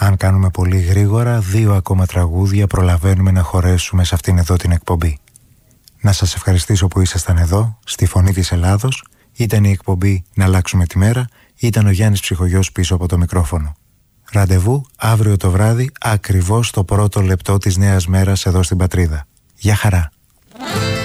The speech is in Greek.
Αν κάνουμε πολύ γρήγορα, 2 ακόμα τραγούδια προλαβαίνουμε να χωρέσουμε σε αυτήν εδώ την εκπομπή. Να σας ευχαριστήσω που ήσασταν εδώ, στη Φωνή της Ελλάδος. Ήταν η εκπομπή «Να αλλάξουμε τη μέρα», ήταν ο Γιάννης Ψυχογιός πίσω από το μικρόφωνο. Ραντεβού αύριο το βράδυ, ακριβώς το πρώτο λεπτό της νέας μέρας εδώ στην Πατρίδα. Γεια χαρά!